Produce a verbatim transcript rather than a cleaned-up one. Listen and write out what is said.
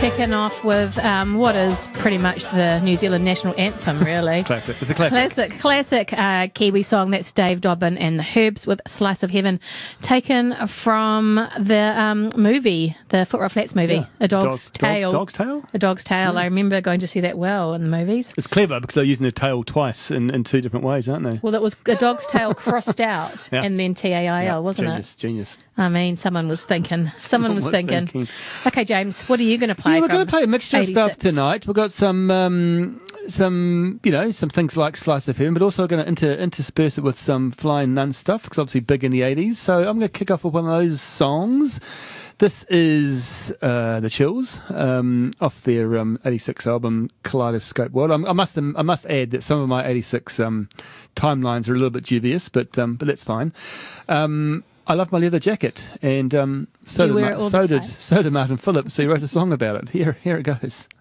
Kicking off with um, what is pretty much the New Zealand national anthem, really. Classic. It's a classic. Classic, classic uh, Kiwi song. That's Dave Dobbyn and the Herbs with Slice of Heaven, taken from the um, movie, the Foot Roll Flats movie, Yeah. A Dog's Dog- Tale. Dog, dog's Tale? A Dog's Tale. Yeah. I remember going to see that well in the movies. It's clever because they're using the tail twice in, in two different ways, aren't they? Well, it was A Dog's Tale crossed out Yeah. and then T A I L, Yeah, wasn't genius, it? Genius. I mean, someone was thinking. Someone was, was thinking. thinking. Okay, James, what are you going to play Yeah, we're from going to play a mixture of stuff eighty-six? tonight. We've got some, um, some, you know, some things like Slice of Heaven, but also going to inter- intersperse it with some Flying Nun stuff because obviously big in the eighties. So I'm going to kick off with one of those songs. This is uh, The Chills um, off their um, eighty-six album Kaleidoscope World. I'm, I must I must add that some of my eighty-six um, timelines are a little bit dubious, but um, but that's fine. Um, I love my leather jacket, and um, so, Do you did, wear Ma- it all so the did time? so did Martin Phillips. So he wrote a song about it. Here here it goes.